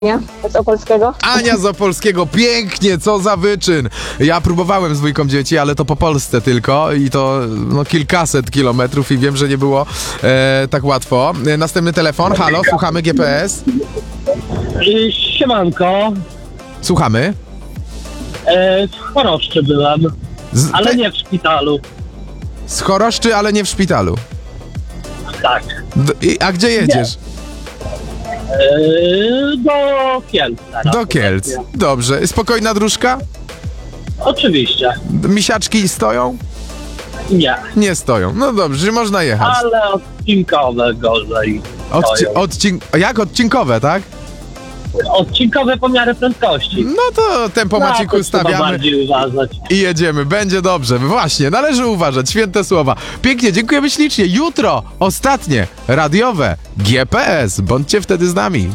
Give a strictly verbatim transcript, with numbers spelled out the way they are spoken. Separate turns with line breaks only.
Nie? Z Opolskiego?
Ania z Opolskiego, pięknie, co za wyczyn. Ja próbowałem z dwójką dzieci, ale to po Polsce tylko i to no, kilkaset kilometrów i wiem, że nie było e, tak łatwo. E, następny telefon, halo, słuchamy G P S.
Y, Siemanko,
Słuchamy.
e, w Choroszczy byłem,
Z,
ale
te,
nie w szpitalu.
z Choroszczy, ale nie w szpitalu.
Tak.
D, i, a gdzie jedziesz?
E, do Kielc teraz.
Do Kielc. Dobrze. Spokojna dróżka?
Oczywiście.
Misiaczki stoją?
Nie,
Nie stoją. No dobrze, można jechać.
ale odcinkowe gorzej.
Odci-
stoją.
odcin- jak odcinkowe, tak?
Odcinkowe pomiary prędkości.
No to tempomacik
Na to trzeba
ustawiamy
bardziej uważać.
i jedziemy. Będzie dobrze. Właśnie, należy uważać. Święte słowa. Pięknie, dziękujemy ślicznie. Jutro ostatnie radiowe G P S. Bądźcie wtedy z nami.